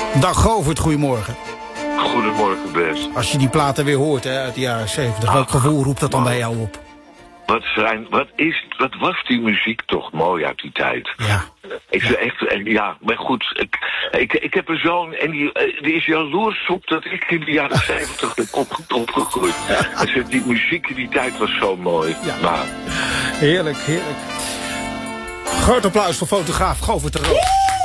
Dag Govert, goedemorgen. Goedemorgen, best. Als je die platen weer hoort uit de jaren 70, welk gevoel roept dat dan bij jou op? Wat was die muziek toch mooi uit die tijd? Ja. Maar goed, ik heb een zoon en die is jaloers op dat ik in de jaren 70 ben opgegroeid. Dus die muziek in die tijd was zo mooi. Ja. Maar... Heerlijk, heerlijk. Groot applaus voor fotograaf Govert de Roos.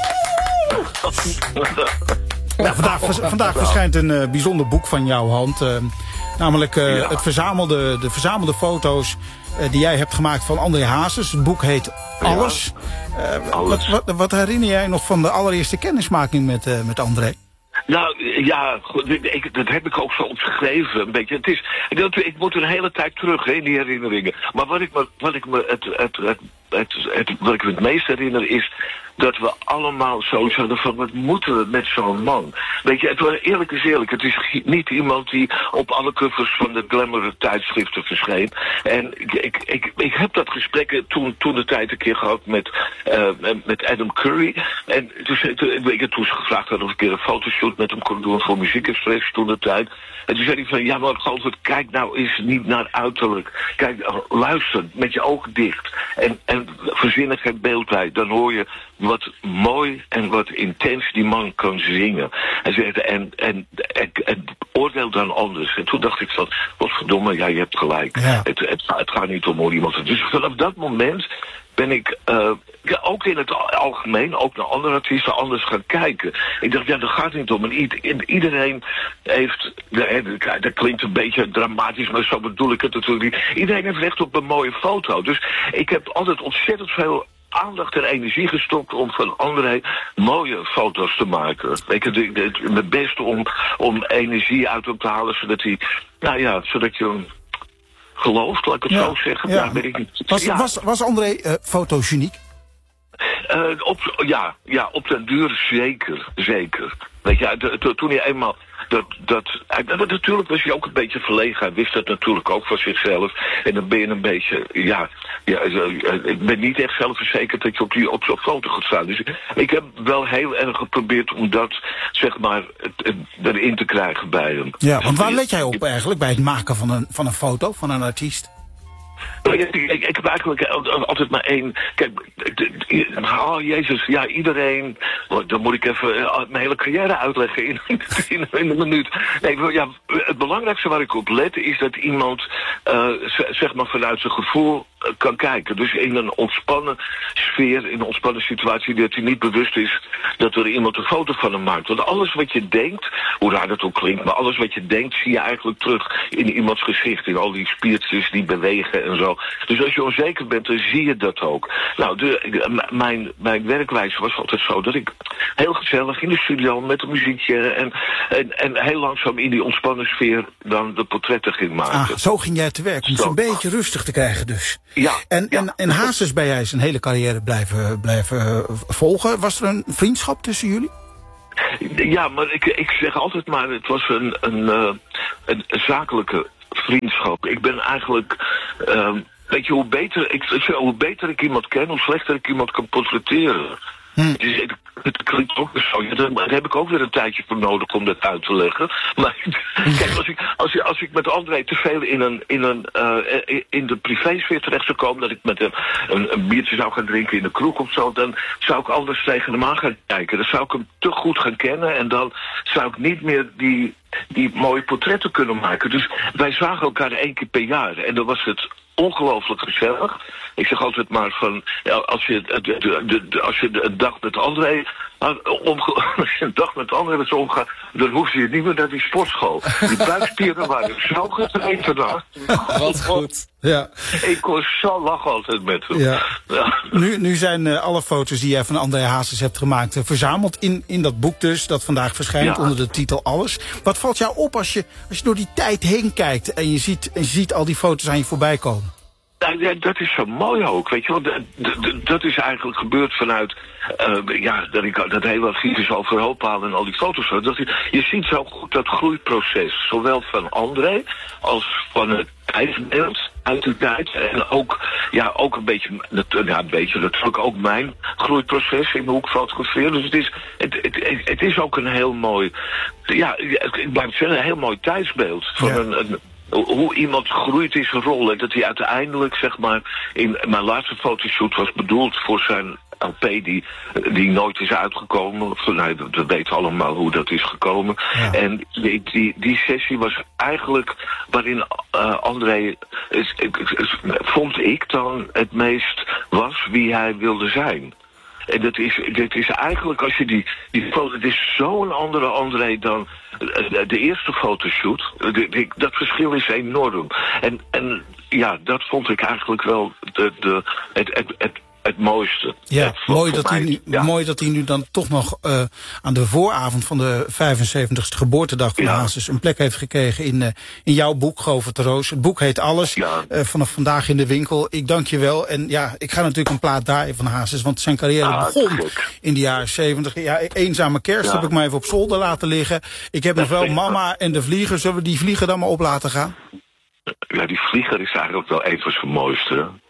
Nou, vandaag verschijnt een bijzonder boek van jouw hand. Namelijk de verzamelde foto's die jij hebt gemaakt van André Hazes. Het boek heet Alles. Alles. Wat herinner jij nog van de allereerste kennismaking met André? Nou, ja, dat heb ik ook zo opgeschreven, een beetje. Ik moet een hele tijd terug in die herinneringen. Maar wat ik me het meest herinner is dat we allemaal zo hadden van, wat moeten we met zo'n man? Weet je, eerlijk is eerlijk, het is niet iemand die op alle covers van de glamour tijdschriften verscheen. En ik heb dat gesprek toen de tijd een keer gehad met Adam Curry. En toen ze gevraagd hadden of ik een keer een fotoshoot met hem kon doen voor Muziek Express toen de tijd. En toen zei hij van, ja maar Govert, kijk nou eens niet naar uiterlijk. Kijk, luister, met je ogen dicht. En verzin er geen beeld bij. Dan hoor je wat mooi en wat intens die man kan zingen. Hij zegt, en oordeel dan anders. En toen dacht ik van, wat verdomme, ja, je hebt gelijk. Ja. Het gaat niet om iemand. Dus vanaf dat moment ben ik ook in het algemeen, ook naar andere artiesten, anders gaan kijken. Ik dacht, ja, dat gaat niet om. En iedereen heeft, dat klinkt een beetje dramatisch, maar zo bedoel ik het natuurlijk niet. Iedereen heeft recht op een mooie foto. Dus ik heb altijd ontzettend veel aandacht en energie gestopt om van André mooie foto's te maken. Mijn best om energie uit hem te halen, zodat hij, nou ja, zodat je hem gelooft, laat ik het zo zeggen. Ja. Weet ik niet. Was André fotogeniek? Op den duur zeker. Weet je, toen hij eenmaal natuurlijk was hij ook een beetje verlegen. Hij wist dat natuurlijk ook van zichzelf. En dan ben je een beetje, ik ben niet echt zelfverzekerd dat je op zo'n foto gaat staan. Dus ik heb wel heel erg geprobeerd om dat, zeg maar, erin te krijgen bij hem. Ja, want waar let jij op eigenlijk bij het maken van een foto van een artiest? Ik heb eigenlijk altijd maar één. Kijk, Jezus, ja, iedereen. Dan moet ik even mijn hele carrière uitleggen in een minuut. Nee, ja, het belangrijkste waar ik op let is dat iemand, zeg maar, vanuit zijn gevoel kan kijken. Dus in een ontspannen sfeer, in een ontspannen situatie, dat hij niet bewust is dat er iemand een foto van hem maakt. Want alles wat je denkt, hoe raar dat ook klinkt, maar alles wat je denkt zie je eigenlijk terug in iemands gezicht. In al die spiertjes die bewegen en zo. Dus als je onzeker bent, dan zie je dat ook. Nou, mijn werkwijze was altijd zo dat ik heel gezellig in de studio met een muziekje en heel langzaam in die ontspannen sfeer dan de portretten ging maken. Zo ging jij te werk, om ze een beetje rustig te krijgen dus. Ja. En Hazes ben jij zijn hele carrière blijven volgen. Was er een vriendschap tussen jullie? Ja, maar ik zeg altijd maar, het was een zakelijke vriendschap. Ik ben eigenlijk, weet je, hoe beter ik iemand ken, hoe slechter ik iemand kan portretteren. Dus het klinkt ook weer zo. Daar heb ik ook weer een tijdje voor nodig om dat uit te leggen. Maar kijk, als ik met André te veel in de privésfeer terecht zou komen, dat ik met hem een biertje zou gaan drinken in de kroeg of zo, dan zou ik anders tegen hem aan gaan kijken. Dan zou ik hem te goed gaan kennen en dan zou ik niet meer die mooie portretten kunnen maken. Dus wij zagen elkaar 1 keer per jaar en dan was het ongelooflijk gezellig. Ik zeg altijd maar van, ja, als je een dag met André omgaat, dan hoef je niet meer naar die sportschool. Die buikspieren waren zo getraind daar. Wat goed. Ja. Ik kon zo lachen altijd met hem. Ja. Ja. Nu zijn alle foto's die jij van André Hazes hebt gemaakt verzameld in dat boek dus, dat vandaag verschijnt onder de titel Alles. Wat valt jou op als je door die tijd heen kijkt en je ziet al die foto's aan je voorbij komen? Ja, dat is zo mooi ook, weet je wel. Dat is eigenlijk gebeurd vanuit, dat ik dat hele archief overhoop halen en al die foto's. Je ziet zo goed dat groeiproces, zowel van André als van het tijdsbeeld uit de tijd. En ook een beetje natuurlijk ook mijn groeiproces in de hoek fotograferen. Dus het is ook een heel mooi, ja, ik blijf zeggen, een heel mooi tijdsbeeld van hoe iemand groeit in zijn rol. En dat hij uiteindelijk, zeg maar, in mijn laatste fotoshoot was bedoeld voor zijn LP die nooit is uitgekomen. Nee, we weten allemaal hoe dat is gekomen. Ja. En die sessie was eigenlijk waarin André, vond ik dan, het meest was wie hij wilde zijn. En dit is eigenlijk, als je die foto, het is zo'n andere André dan de eerste fotoshoot. Dat verschil is enorm. En ja, dat vond ik eigenlijk wel het mooiste. Ja, mooi dat hij nu dan toch nog aan de vooravond van de 75ste geboortedag van Hazes een plek heeft gekregen in jouw boek, Govert de Roos. Het boek heet Alles, vanaf vandaag in de winkel. Ik dank je wel. En ja, ik ga natuurlijk een plaat draaien van Hazes, want zijn carrière begon in de jaren 70. Ja, Eenzame Kerst heb ik maar even op zolder laten liggen. Ik heb nog wel Mama en de Vlieger. Zullen we die Vlieger dan maar op laten gaan? Ja, die Vlieger is eigenlijk wel een van zijn mooiste.